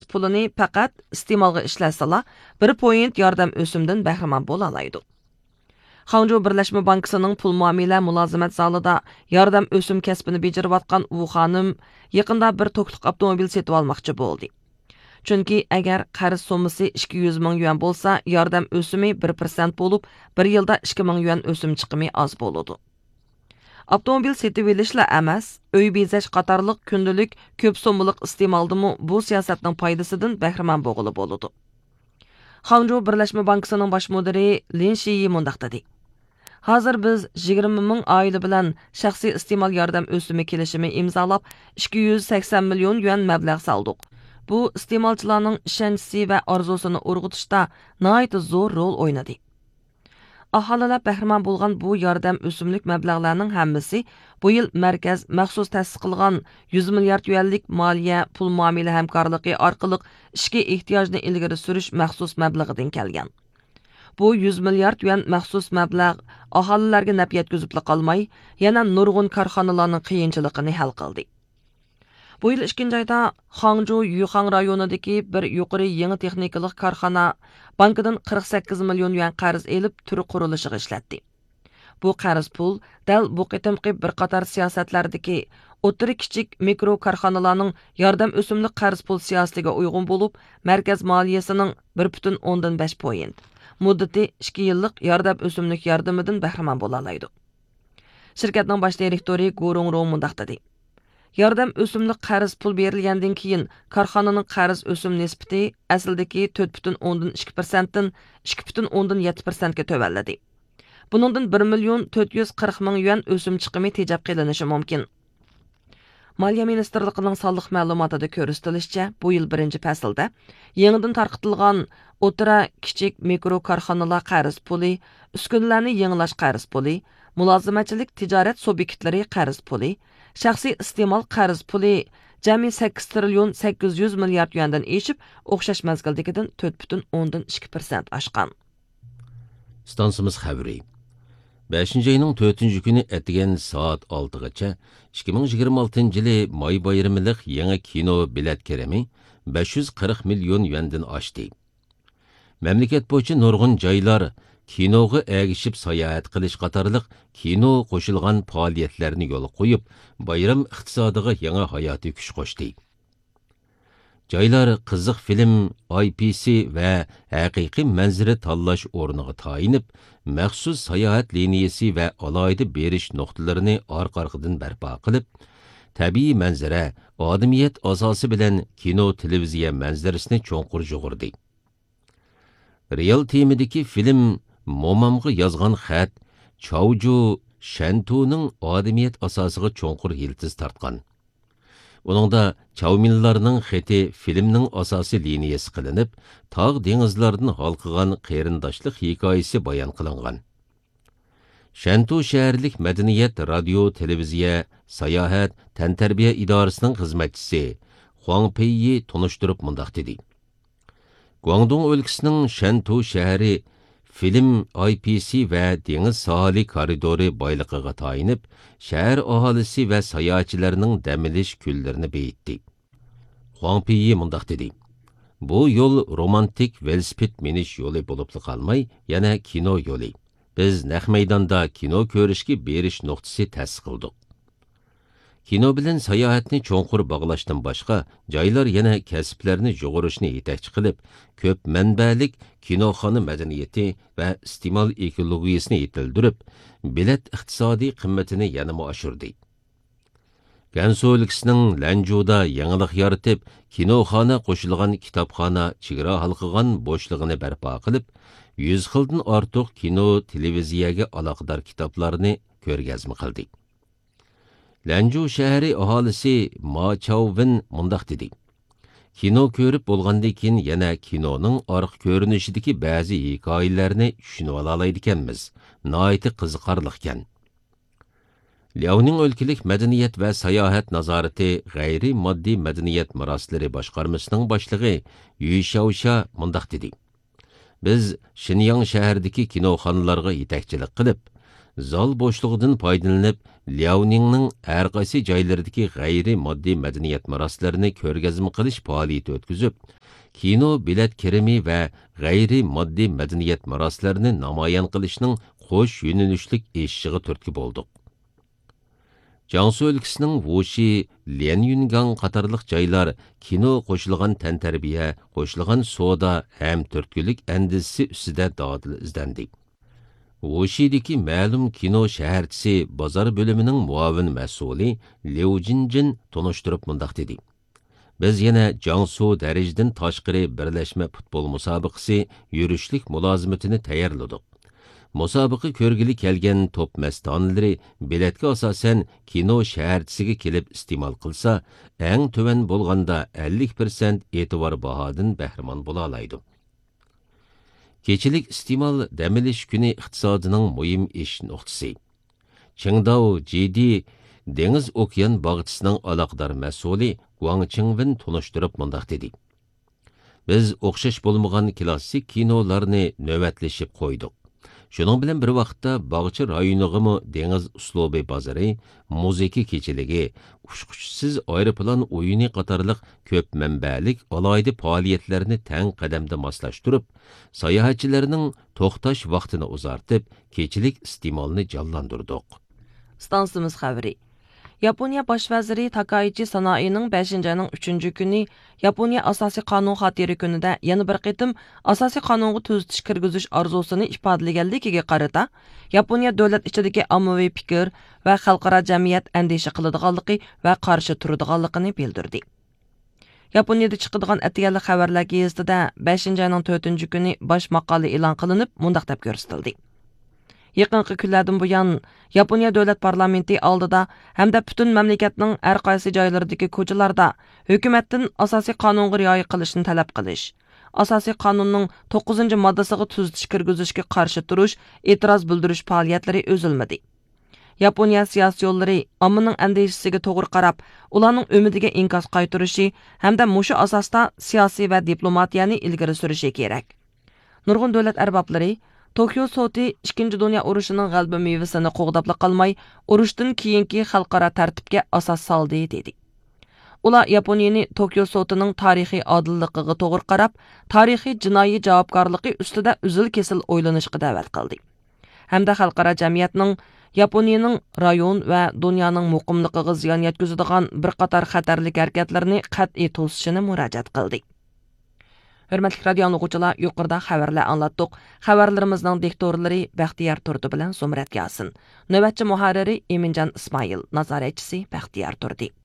pulini faqat iste'molga ishlatsalar 1 point yordam o'simdan bahramand bo'la oladi. Hangzhou Birlashma Bankasining pul muomala mulozimat zalida yordam o'sim kasbini bejirayotgan u xonim yaqinda bir to'kliq avtomobil setib olmoqchi bo'ldi. Chunki agar qarz sommasi 200 ming yuan bo'lsa, yordam o'simi 1% bo'lib, 1 yilda 2 ming yuan o'sim chiqimi az bo'ladi. Avtomobil setib olishla emas, uy bezash qatorliq kundalik ko'p so'mliq iste'moldimi bu siyosatning foydasidan bahramand bo'lib bo'ladi. Hangzhou Birlashma Bankasining bosh mudiri Lin Shiyi mundaq dedi. Hozir biz 20 ming oila bilan shaxsiy iste'mol yordam o'simi kelishimi imzolab 280 million yuan mablag' soldik. Bu iste'molchilarning ishonchi va orzusini urg'itishda nihoyat zo'r rol o'ynadi. Aholilar bahramand bo'lgan bu yordam o'simlik mablag'larning hammasi bu yil markaz maxsus ta'sis qilgan 100 milliard yuanlik moliya pul muomala hamkorligi orqali ishki ehtiyojni ilgari surish maxsus mablag'idan kelgan. Bu 100 milliard yuan maxsus mablag' aholilarga naf yetkazib qolmay, yana nurg'un korxonalarning qiyinchiligini hal qildi. Bu yil 2 oyda Hangzhou Yuxang rayonidagi bir yuqori yangi texnikalik korxona bankidan 48 million yuan qarz elib turi qurilishiga ishlatdi. Bu qarz pul dal bu qitimqi bir qator siyosatlardagi o'tiri kichik mikro korxonalarning yordam o'simli qarz pul siyosatiga uyg'un bo'lib, markaz moliyasining 1.5 point muddati 2 yillik yordam o'simlik yordamidan bahramand bo'la oladi. Shirkatning bosh direktori Gurong Ro mundaq dedi. Yordam o'simli qarz pul berilgandan keyin korxonaning qarz o'sim nisbati asldagi 4.2% dan 2.7% ga tövalladi. Buningdan 1 million 440 ming yuan o'sim chiqimi tejab qilinishi mumkin. Moliya ministrligining sonliq ma'lumotida ko'rsatilishicha, bu yil 1-faslda yangidan tarqitilgan o'tira kichik mikro korxonalar qarz puli, uskunalarni yangilash qarz puli, mulozimatchilik tijorat subyektlari qarz puli, shaxsiy iste'mol qarz puli jami 8 trillion 800 milliard yuandan eshib, o'xshash mazgildagidan 4.2% oshgan. Stansimiz xabari. 5-ayning 4-kuni etigen soat 6gacha 2026-yili may bayramilik yangi kino bilet keremi 540 million yuandan oshdi. Mamlakat bo'yicha nurg'un joylar kinoga ergishib sayohat qilish qatorliq kino qo'shilgan faoliyatlarni yo'l qo'yib, bayram iqtisodiga yangi hayotiy kuch qo'shdi. Joylar qiziq film, IPC va haqiqiy manzara tanlash o'rniga tayinib, maxsus sayohat liniyasi va alohida berish nuqtalarini orqa-orqadan barpo qilib, tabiiy manzara, odamiyat asosi bilan kino televiziya manzarasini cho'nqur jug'urdi. Real temidagi film Momamga yozgan xat Chauju Shantuning odamiyat asosiga cho'nqur yiltiz tortgan. Buningda Chaumillarning xati filmning asosiy liniyasi qilinib, tog' dengizlardan halqigan qarindoshlik hikoyasi bayon qilingan. Shantu shaharlik madaniyat, radio, televiziya, sayohat, tantarbiya idorasining xizmatchisi Huang Peiyi tunishtirib mundaq dedi. Guangdong o'lkasining Shantu shahari film IPC va dengiz sohili koridori boyliqiga tayinib, shahar aholisi va sayohatchilarning dam olish kunlarini beyitdi. Huang Peiyi mundaq dedi. Bu yo'l romantik velosiped minish yo'li bo'lib qolmay, yana kino yo'li. Biz naq maydonda kino ko'rishga berish nuqtasi ta'sis qildik. Kino bilan sayohatni cho'nqur bog'lashdan boshqa, joylar yana kasblarni jug'urishni yetakchi qilib, ko'p manbalik kinoxona madaniyati va iste'mol ekologiyasini yetildirib, bilet iqtisodiy qimmatini yanama oshirdi. Gansu o'lkasining Lanjuda yangilik yaratib, kinoxona qo'shilgan kitobxona chegara halqigan bo'shlig'ini barpo qilib, 100 xildan ortiq kino televiziyaga aloqador kitoblarni ko'rgazma qildi. Lanju shahri aholisi Ma Chauvin mundaq dedi. Kino ko'rib bo'lgandan keyin yana kinoning orqa ko'rinishidagi ba'zi hikoyalarni tushunib olaydi ekanmiz. Nihoyatda qiziqarli ekan. Liaoning o'lkalik madaniyat va sayohat nazorati g'ayri moddiy madaniyat maroslari boshqarmasining boshlig'i Yu Shaosha mundaq dedi. Biz Shinyang shahridagi kinoxonalarga yetakchilik qilib, zal bo'shlig'idan foydalanib, Liaoningning har qaysi joylaridagi g'ayri moddiy madaniyat marosimlarini ko'rgazma qilish faoliyati o'tkazib, kino bilet kirimi va g'ayri moddiy madaniyat marosimlarini namoyon qilishning qo'sh yo'nalishlik eshigiga turtki bo'ldik. Jiangsu өлkəsinin Wuxi, Lianyungang qatarlıq joylar kino qo'shilgan tantarbiya, qo'shilgan soda ham turtkilik andisi ustida dodil izlandi. Wuxidagi ma'lum kino shaharchisi bozor bo'limining muavin mas'uli Liu Jinjin tonishtirib mundaq dedi. Biz yana Jiangsu darajadan tashqari birlashma futbol musobaqasi yurishlik mulozimatini tayyorladik. Musobaqa ko'rgili kelgan top mastonlari biletga asosan kino shaharchisiga kelib iste'mol qilsa, eng tuvan bo'lganda 50% e'tibor bahodan bahramon bo'la oladi. Kechilik iste'mol damilish kuni iqtisodining muhim ish nuqtasi. Qingdao Jidi dengiz okean bog'chisining aloqador mas'uli Guang Qingwen tunishtirib mundaq dedi. Biz o'xshash bo'lmagan klassik kinolarni navbatlashib qo'ydik. Şunun bilen bir vaqtda Bağçı rayonig'imi dengiz uslubi bozori, muzika kechiligi, uçqushsiz aeroplan o'yini qatorliq ko'p manbalik alohida faoliyatlarni tang qadamda moslashtirib, sayohatchilarning to'xtash vaqtini uzartib, kechilik iste'molni jonlantirdik. Stansimiz xabari. Yaponiya Baş vaziri Takaichi Sanai'nin 5. ayının 3. günü Yaponiya Asasi Qanun xatiri günüdə yana bir qitim Asasi Qanungu tuzitish kirgizish arzusini ifodalaganligiga qarata Yaponiya davlat ichidagi ommaviy fikr va xalqaro jamiyat andisha qiladiganligi va qarshi turadiganligini bildirdi. Yaponiyada chiqadigan atiyanli xabarlar gazetida 5. ayının 4. günü bosh maqola e'lon qilinib, mundaq deb ko'rsatildi. Yaqinqi kunlardan buyon Yaponiya davlat parlamenti oldida hamda butun mamlakatning har qaysi joylaridagi ko'chalarda hukumatdan asosiy qonunga rioya qilishni talab qilish, asosiy qonunning 9 moddasiga tuzitish kirgizishga qarshi turish, e'tiroz bildirish faoliyatlari o'zilmadi. Yaponiya siyosiy yo'llari ommaning andishasiga to'g'ri qarab, ularning umidiga inkas qaytarishi hamda mushu asosda siyosiy va diplomatiyani ilgari surishi kerak. Nurg'un davlat arboblari Tokyo soti 2. Dünya urushining g'alaba mevasini qo'g'dabla qolmay, urushdan keyingi xalqaro tartibga asos soldi dedi. Ular Yaponiyani Tokyo sotining tarixiy odilligiga to'g'ri qarab, tarixiy jinoiy javobgarligi ustida uzil-kesil o'ylanishga da'vat qildi. Hamda xalqaro jamiyatning Yaponiyaning rayon va dunyoning muqimligiga ziyon yetkazadigan bir qator xatarli harakatlarni qat'iy to'sishini murojaat qildi. Hürmetli radio anlıqçılar, yuqorida xabarlar anlattık. Xabarlarimizning diktorlari Baxtiyor Turdi bilan Zumrat Yasin. Navbatchi muharriri Eminjon Ismoil, nazoratchisi Baxtiyor Turdi.